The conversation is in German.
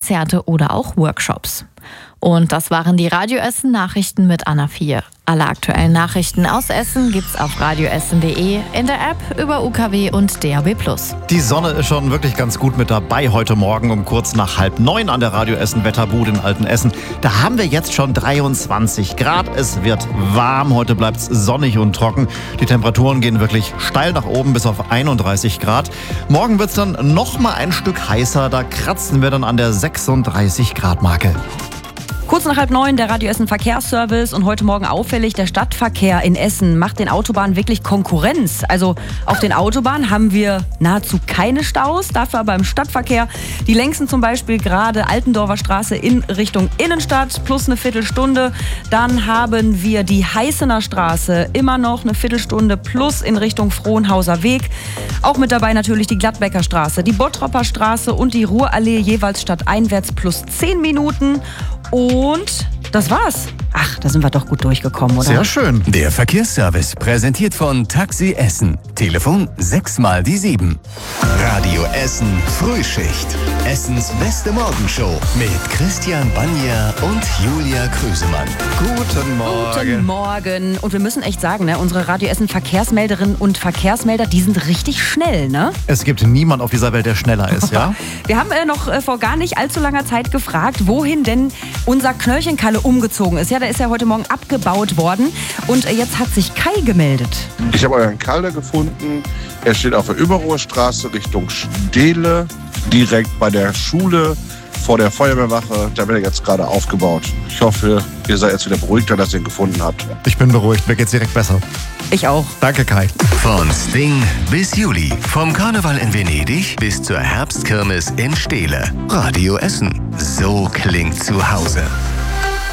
Konzerte oder auch Workshops. Und das waren die Radio Essen Nachrichten mit Anna 4. Alle aktuellen Nachrichten aus Essen gibt's auf radioessen.de, in der App, über UKW und DAB+. Die Sonne ist schon wirklich ganz gut mit dabei heute Morgen um kurz nach 8:30 an der Radio Essen Wetterbude in Altenessen. Da haben wir jetzt schon 23 Grad. Es wird warm. Heute bleibt's sonnig und trocken. Die Temperaturen gehen wirklich steil nach oben bis auf 31 Grad. Morgen wird's dann noch mal ein Stück heißer. Da kratzen wir dann an der 36 Grad Marke. Kurz nach 8:30 der Radio Essen Verkehrsservice und heute Morgen auffällig, der Stadtverkehr in Essen macht den Autobahnen wirklich Konkurrenz. Also auf den Autobahnen haben wir nahezu keine Staus, dafür aber im Stadtverkehr die längsten zum Beispiel gerade Altendorfer Straße in Richtung Innenstadt plus eine Viertelstunde. Dann haben wir die Heißener Straße immer noch eine Viertelstunde plus in Richtung Frohnhauser Weg. Auch mit dabei natürlich die Gladbecker Straße, die Bottropper Straße und die Ruhrallee jeweils stadteinwärts plus 10 Minuten. Und das war's. Ach, da sind wir doch gut durchgekommen, oder? Sehr schön. Der Verkehrsservice präsentiert von Taxi Essen. Telefon 6 mal die 7. Radio Essen Frühschicht. Essens beste Morgenshow mit Christian Banja und Julia Krüsemann. Guten Morgen. Guten Morgen. Und wir müssen echt sagen, ne, unsere Radio Essen Verkehrsmelderinnen und Verkehrsmelder, die sind richtig schnell, ne? Es gibt niemand auf dieser Welt, der schneller ist, ja? Wir haben noch vor gar nicht allzu langer Zeit gefragt, wohin denn unser Knöllchenkalle umgezogen ist. Ja, der ist ja heute Morgen abgebaut worden. Und jetzt hat sich Kai gemeldet. Ich habe euren Kalle gefunden. Er steht auf der Überruhrstraße Richtung Steele, direkt bei der Schule vor der Feuerwehrwache. Da wird er jetzt gerade aufgebaut. Ich hoffe, ihr seid jetzt wieder beruhigter, dass ihr ihn gefunden habt. Ich bin beruhigt, mir geht's direkt besser. Ich auch. Danke, Kai. Von Sting bis Juli. Vom Karneval in Venedig bis zur Herbstkirmes in Steele. Radio Essen. So klingt zu Hause.